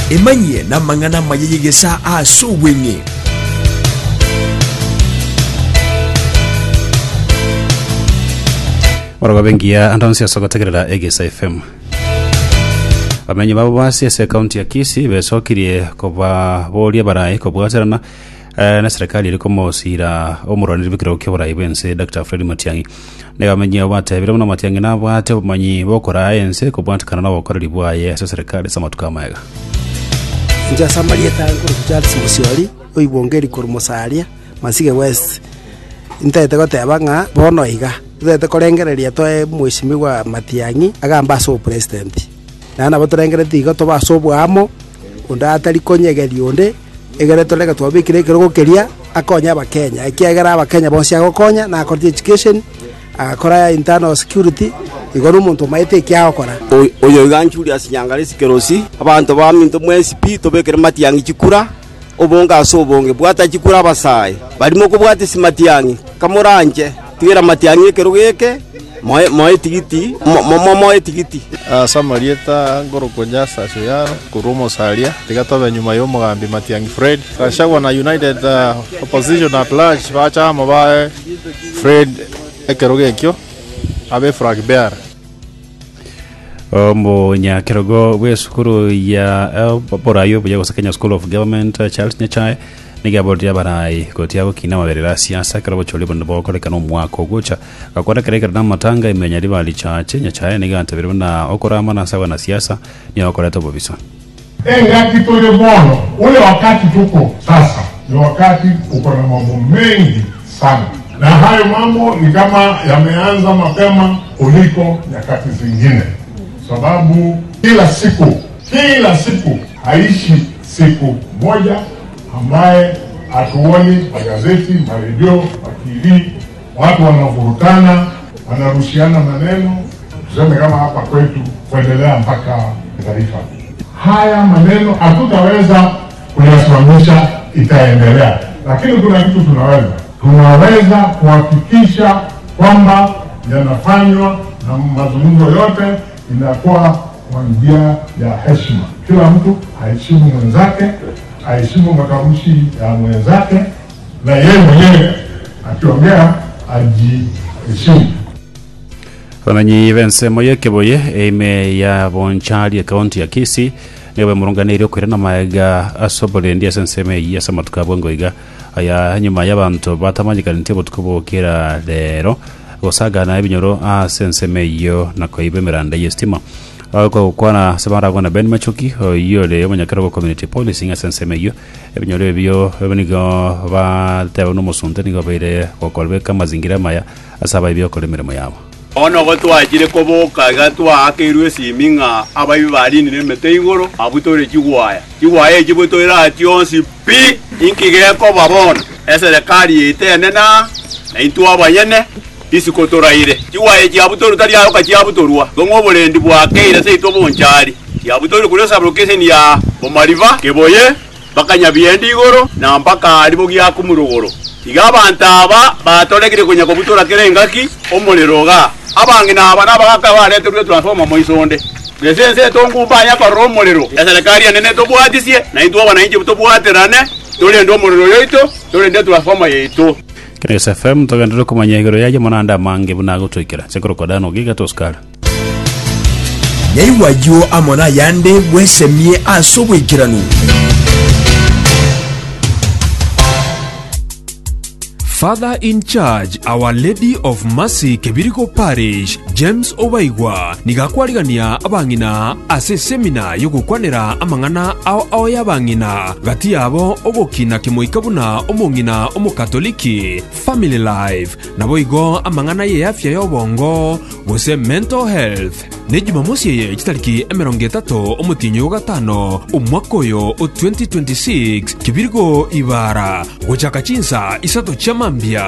emanye na mangana mayegesa asubwenye Waraga bengia andonsi asogotegerera Egesa FM. Bamenye babo basiese county ya Kisii besokirie koba bolia barai kobwaterana na serikali iliko mosira omuroniri bikiro kyobora ibense Dr. Fred Matiang'i ne bamenye batebire muno Matiang'i nabwate bumanyi bokora ense kobwatikana nabo koreri bwaye serikali samatukamaega nja samaria tango Charles Musioli oibongeri korumosaria Masige West intete gotebanga bono iga Zete korengereria toe mweshimiwa Matiang'i agamba so president. Na batorengereti iga to baso bwamo unda atari konyegeri onde egere tolega twabikire kirogokeria akonya abakenya ikiagera abakenya bonse agokonya na akora education akora internal security igoro umuntu maite kyakora oyo ganchuri asinyangale sikerosi abantu baminto mwesipi tobekere Matiang'i chikura obonga asobonge bwata chikura basaye barimo kubwate si Matiang'i kamuranje Tira Matiang'i kerugeke moe tigiti moe tigiti Samarieta ngorokonya sasuyaro kurumo salia tigatobe nyuma yo mugambi Matiang'i Fred kashagwa na United opposition at large bacha mabae Fred ekerugekyo abe fragbear Ombo nya kerogo we sukuru ya Borayo buya Kenya School of Government Charles Nyachae nigabodia barai kotiabo kina maberera siasa karabo chole bondo bokoleka no mwako gocha akora kereka na matanga imenya libali chache Nyachae nigantabire na okorama na sawa na siasa ni okora to bobisa ngati tole bono ule wakati tuko sasa ni wakati uko na mambo mengi sana na hayo mambo ni kama yameanza mapema kuliko nyakati zingine sababu kila siku haishi siku moja ambaye atuoni magazeti, maredio, TV, watu wanavurutana, wanarushiana maneno, tuseme kama hapa kwetu kuendelea mpaka taifa. Haya maneno hatutaweza kuyasimamisha, itaendelea. Lakini kuna kitu tunaweza kuhakikisha kwamba yanafanywa na mazungumzo yote inakuwa kwa njia ya heshima. Kila mtu aheshimu mwenzake, aheshimu matamshi ya mwenzake na yeye mwenyewe akiongea ajiheshimu. Wananyi bense moye keboye eme ya bonchali ya county ya Kisii newe murunganire kwirana maega asobole ndi senseme ya samatuka bongo iga aya nyuma y'abantu batamanyikana ntebo tukubokera rero gosaga na ibinyoro senseme yo nakoibe miranda yestima Ako kwana sabara kwana Ben Machoki iyo le manyakero community policing senseme yo ebinyoro byo benigo ba tebo no musunte nigo beire kokolbe kama zingira maya asaba ibyo kolemeremo yabo Ono gotwagire koboka gatwa akirwe siminga abayi bali ni mete igoro abutore kigwaya kibutorera ationsi pi inkige ko babona eserikali itenena na itu abanyene isikotoraire kigwaya kiabutoro tari aho kakiabutorwa ngobolendi bwakeire se ito bonchari kiabutoro kulosa location ya Bomariva keboye bakanya biendi igoro na mpaka alibo gyakumurugoro igabantaba batolegire kunya kobutora kerengaki omuleroga abangi nabana bagaka baletwe transforma moisonde lesense tongumba kwa romolero ya serikali anene to bwatisie na itu abana inje to bwaterane tole ndo molero yoito tole ndo transforma yeito Kenya FM togandiro kumanyegero yaje monanda mange bunago twikira sekoro kodano giga toskara Nyai wajo amona yande bwesemie asobwikiranu Father in charge, Our Lady of Mercy Kebiriko Parish, James Obaigwa, nigakwarigania abangina ase semina yogukwanira amangana ao yabangina gati yabo ogokina kimoikabuna omongina omokatoliki family life naboigo amangana ye afya yobongo gose mental health ne Jumamosi ye kitariki 30 omutinyo gatano omwakoyo o 2026 Kebiriko Ibara gochaka chinsa isato chamambia